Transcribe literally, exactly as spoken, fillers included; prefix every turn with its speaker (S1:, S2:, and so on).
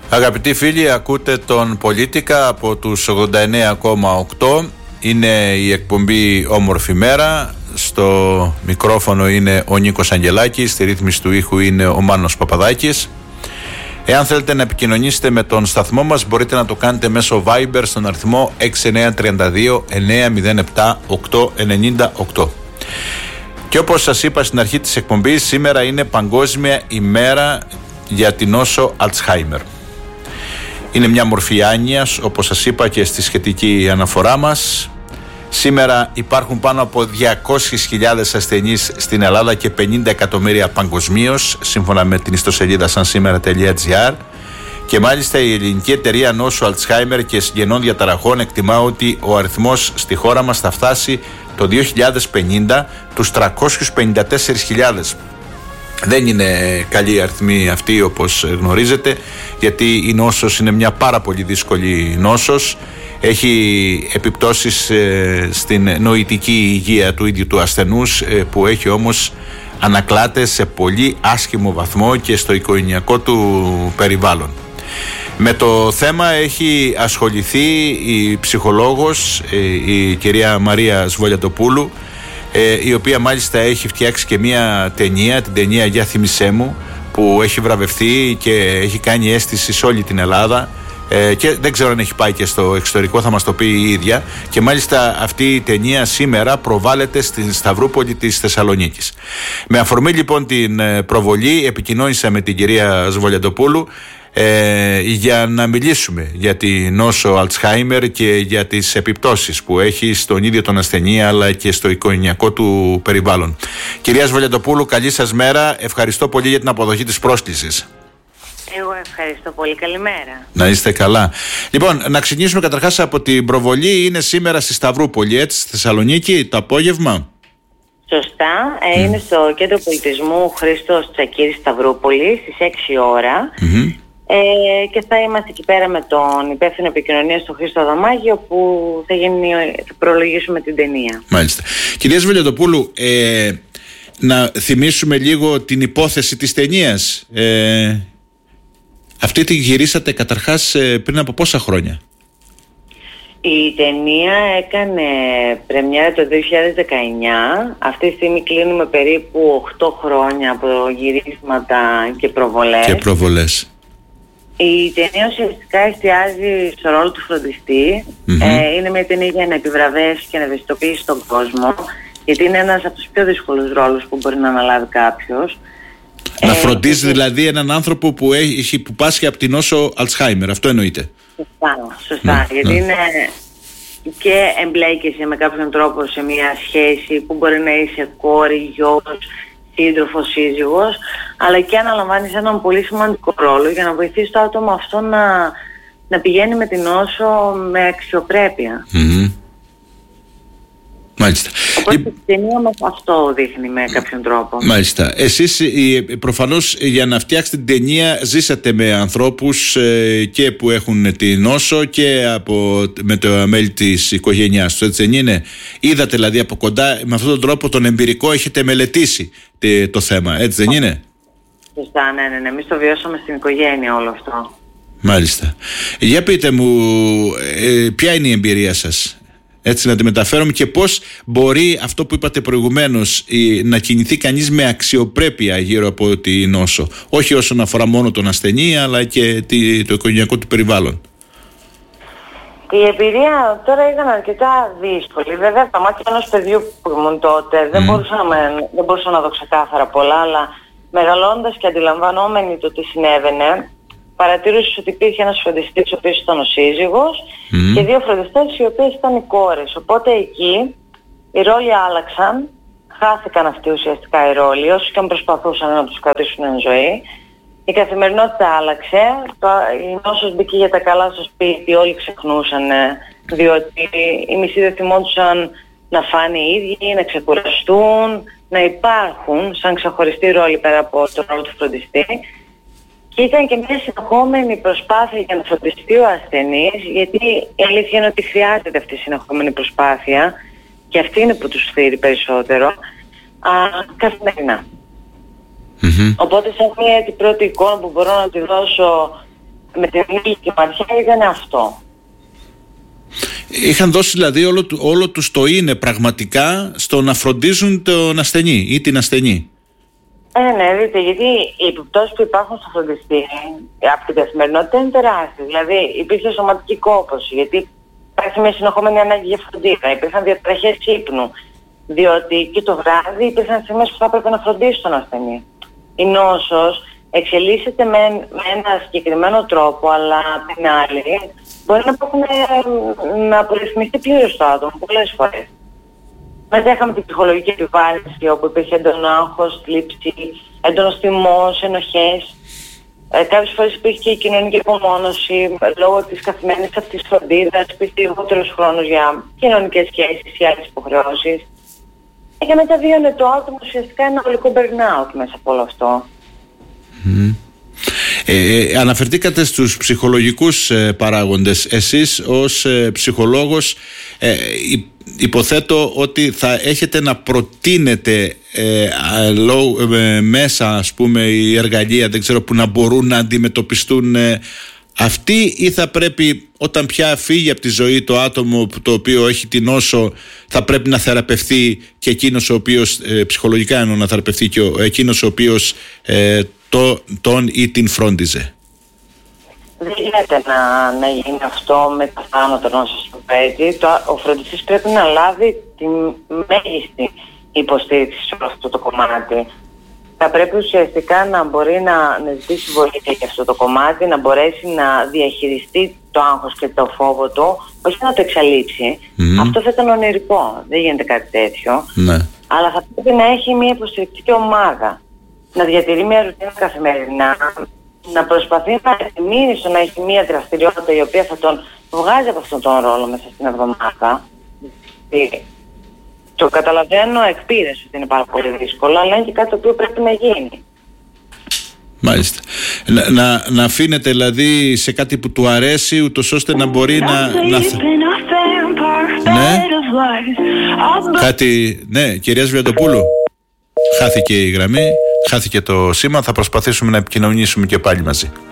S1: Αγαπητοί φίλοι, ακούτε τον Πολίτικα από τους ογδόντα εννέα κόμμα οκτώ. Είναι η εκπομπή Όμορφη Μέρα. Στο μικρόφωνο είναι ο Νίκος Αγγελάκης. Στη ρύθμιση του ήχου είναι ο Μάνος Παπαδάκης. Εάν θέλετε να επικοινωνήσετε με τον σταθμό μας, μπορείτε να το κάνετε μέσω Viber στον αριθμό έξι εννέα τρία δύο εννέα μηδέν επτά οκτώ εννιά οκτώ. Και όπως σας είπα στην αρχή της εκπομπής, σήμερα είναι Παγκόσμια ημέρα για την νόσο Αλτσχάιμερ. Είναι μια μορφή άνοιας, όπως σας είπα και στη σχετική αναφορά μας. Σήμερα υπάρχουν πάνω από διακόσιες χιλιάδες ασθενείς στην Ελλάδα και πενήντα εκατομμύρια παγκοσμίως, σύμφωνα με την ιστοσελίδα σαν σήμερα τελεία τζι άρ. Και μάλιστα η Ελληνική Εταιρεία Νόσου Αλτσχάιμερ και Συγγενών Διαταραχών εκτιμά ότι ο αριθμός στη χώρα μας θα φτάσει το δύο χιλιάδες πενήντα τους τριακόσιες πενήντα τέσσερις χιλιάδες. Δεν είναι καλή αριθμή αυτή, όπως γνωρίζετε, γιατί η νόσος είναι μια πάρα πολύ δύσκολη νόσος. Έχει επιπτώσεις ε, στην νοητική υγεία του ίδιου του ασθενούς, ε, που έχει όμως ανακλάται σε πολύ άσχημο βαθμό και στο οικογενειακό του περιβάλλον. Με το θέμα έχει ασχοληθεί η ψυχολόγος, ε, η κυρία Μαρία Σβολιατοπούλου, Ε, η οποία μάλιστα έχει φτιάξει και μια ταινία, την ταινία «Για θύμισέ μου», που έχει βραβευτεί και έχει κάνει αίσθηση σε όλη την Ελλάδα, ε, και δεν ξέρω αν έχει πάει και στο εξωτερικό, θα μας το πει η ίδια. Και μάλιστα αυτή η ταινία σήμερα προβάλλεται στην Σταυρούπολη της Θεσσαλονίκης. Με αφορμή λοιπόν την προβολή επικοινώνησα με την κυρία Σβολιατοπούλου Ε, για να μιλήσουμε για τη νόσο Αλτσχάιμερ και για τις επιπτώσεις που έχει στον ίδιο τον ασθενή αλλά και στο οικογενειακό του περιβάλλον. Κυρία Σβολιατοπούλου, καλή σας μέρα. Ευχαριστώ πολύ για την αποδοχή της πρόσκλησης.
S2: Εγώ ευχαριστώ πολύ. Καλημέρα.
S1: Να είστε καλά. Λοιπόν, να ξεκινήσουμε καταρχάς από την προβολή. Είναι σήμερα στη Σταυρούπολη, έτσι, στη Θεσσαλονίκη, το απόγευμα.
S2: Σωστά. Mm. Είναι στο Κέντρο Πολιτισμού Χρήστος Τσακίρης Σταυρούπολη στις έξι ώρα. Mm-hmm. Ε, και θα είμαστε εκεί πέρα με τον υπεύθυνο επικοινωνίας του Χρήστο Αδαμάγιο, που θα, γίνει, θα προλογίσουμε την ταινία. Μάλιστα.
S1: Κυρία Σβολιατοπούλου, ε, να θυμίσουμε λίγο την υπόθεση της ταινίας. Ε, αυτή τη γυρίσατε καταρχάς πριν από πόσα χρόνια?
S2: Η ταινία έκανε πρεμιέρα το δύο χιλιάδες δεκαεννιά. Αυτή τη στιγμή κλείνουμε περίπου οκτώ χρόνια από γυρίσματα και προβολές.
S1: Και προβολές.
S2: Η ταινία ουσιαστικά εστιάζει στο ρόλο του φροντιστή. Mm-hmm. Ε, είναι μια ταινία για να επιβραβεύσει και να ευαισθητοποιήσει τον κόσμο, γιατί είναι ένας από τους πιο δύσκολους ρόλους που μπορεί να αναλάβει κάποιος.
S1: Να ε, φροντίζει και... δηλαδή έναν άνθρωπο που, έχει, που πάσχει από την νόσο Αλτσχάιμερ, αυτό εννοείται?
S2: Σωστά, σωστά. Ναι, γιατί ναι. είναι και εμπλέκεσαι με κάποιον τρόπο σε μια σχέση που μπορεί να είσαι κόρη, γιος, σύντροφος, σύζυγος, αλλά και αναλαμβάνεις έναν πολύ σημαντικό ρόλο για να βοηθήσει το άτομο αυτό να, να πηγαίνει με την νόσο με αξιοπρέπεια. Mm-hmm.
S1: Μάλιστα.
S2: Οπότε η ταινία μας αυτό δείχνει με κάποιον τρόπο.
S1: Μάλιστα. Εσείς προφανώς για να φτιάξετε την ταινία ζήσατε με ανθρώπους ε, και που έχουν την νόσο και από, με το μέλη της οικογένειάς του, έτσι δεν είναι? Είδατε δηλαδή από κοντά, με αυτόν τον τρόπο τον εμπειρικό έχετε μελετήσει τε, το θέμα, έτσι δεν είναι?
S2: Σωστά, ναι, ναι, ναι. Εμείς το βιώσαμε στην οικογένεια όλο αυτό.
S1: Μάλιστα. Για πείτε μου, ε, ποια είναι η εμπειρία σας, έτσι να τη μεταφέρουμε, και πώς μπορεί αυτό που είπατε προηγουμένως, να κινηθεί κανείς με αξιοπρέπεια γύρω από τη νόσο, όχι όσον αφορά μόνο τον ασθενή αλλά και το οικογενειακό του περιβάλλον?
S2: Η εμπειρία τώρα ήταν αρκετά δύσκολη. Βέβαια, από τα μάτια ενός παιδιού που ήμουν τότε δεν, mm. μπορούσα να, δεν μπορούσα να δω ξεκάθαρα πολλά, αλλά μεγαλώντας και αντιλαμβανόμενοι το τι συνέβαινε, παρατηρούσες ότι υπήρχε ένας φροντιστής ο οποίος ήταν ο σύζυγος mm. και δύο φροντιστές οι οποίες ήταν οι κόρες. Οπότε εκεί οι ρόλοι άλλαξαν, χάθηκαν αυτοί ουσιαστικά οι ρόλοι, όσοι και αν προσπαθούσαν να τους κρατήσουν εν ζωή. Η καθημερινότητα άλλαξε, η νόσος μπήκε για τα καλά στο σπίτι, όλοι ξεχνούσαν, διότι οι μισοί δεν θυμόντουσαν να φάνε οι ίδιοι, να ξεκουραστούν, να υπάρχουν σαν ξεχωριστή ρόλη πέρα από το ρόλο του φροντιστή. Και ήταν και μια συνεχόμενη προσπάθεια για να φροντιστεί ο ασθενής, γιατί η αλήθεια είναι ότι χρειάζεται αυτή η συνεχόμενη προσπάθεια και αυτή είναι που τους θύρει περισσότερο, α, καθημερινά. Mm-hmm. Οπότε σαν μια την πρώτη εικόνα που μπορώ να τη δώσω με την Νίκη Μαριά ήταν αυτό.
S1: Είχαν δώσει δηλαδή όλο, όλο τους το είναι πραγματικά στο να φροντίζουν τον ασθενή ή την ασθενή.
S2: Ε, ναι, δείτε, γιατί οι επιπτώσεις που υπάρχουν στο φροντιστήριο από την καθημερινότητα είναι τεράστιες. Δηλαδή υπήρχε σωματική κόπωση, γιατί υπάρχει μια συνεχόμενη ανάγκη για φροντίδα, υπήρχαν διαταραχές ύπνου, διότι και το βράδυ υπήρχαν στιγμές που θα έπρεπε να φροντίσει τον ασθενή. Η νόσος εξελίσσεται με, με ένα συγκεκριμένο τρόπο, αλλά απ' την άλλη μπορεί να, υπάρχουν, να απορριθμιστεί πλήρως το άτομο πολλές φορές. Μετά είχαμε την ψυχολογική επιβάρυνση, όπου υπήρχε έντονο άγχος, θλίψη, έντονος θυμός, ενοχές. Ε, κάποιες φορές υπήρχε και η κοινωνική απομόνωση, λόγω της καθημερινής αυτής φροντίδας, υπήρχε λιγότερος χρόνος για κοινωνικές σχέσεις ή άλλες υποχρεώσεις. Και μετά βίωνε το άτομο ουσιαστικά ένα ολικό burnout μέσα από όλο αυτό.
S1: Mm. Ε, αναφερθήκατε στους ψυχολογικούς ε, παράγοντες. Εσείς ως ε, ψυχολόγος ε, υποθέτω ότι θα έχετε να προτείνετε ε, λό, ε, μέσα, ας πούμε, οι εργαλεία, δεν ξέρω, που να μπορούν να αντιμετωπιστούν ε, αυτοί, ή θα πρέπει όταν πια φύγει από τη ζωή το άτομο το οποίο έχει την νόσο, θα πρέπει να θεραπευθεί και εκείνος ο οποίος, ε, ψυχολογικά εννοώ, να θεραπευθεί και ο, εκείνος ο οποίος ε, το, τον ή την φρόντιζε?
S2: Δεν γίνεται να, να γίνει αυτό με το θάνατο νόσος του παίζει. Ο φροντιστής πρέπει να λάβει τη μέγιστη υποστήριξη σε όλο αυτό το κομμάτι. Θα πρέπει ουσιαστικά να μπορεί να, να ζητήσει βοήθεια για αυτό το κομμάτι, να μπορέσει να διαχειριστεί το άγχος και το φόβο του, όχι να το εξαλείψει. Mm. Αυτό θα ήταν ονειρικό, δεν γίνεται κάτι τέτοιο. Ναι. Αλλά θα πρέπει να έχει μια υποστηρικτική ομάδα, να διατηρεί μια ρουτίνα καθημερινά, να προσπαθεί να επιμείνει στο να έχει μια δραστηριότητα η οποία θα τον βγάζει από αυτόν τον ρόλο μέσα στην εβδομάδα. Το καταλαβαίνω εκ πείρας ότι είναι πάρα πολύ δύσκολο, αλλά είναι και κάτι το οποίο πρέπει να γίνει.
S1: Μάλιστα. Να, να, να αφήνεται δηλαδή σε κάτι που του αρέσει, ούτως ώστε να μπορεί να... να... Ναι. Κάτι... Ναι, κυρία Σβιαντοπούλου. Χάθηκε η γραμμή, χάθηκε το σήμα, θα προσπαθήσουμε να επικοινωνήσουμε και πάλι μαζί.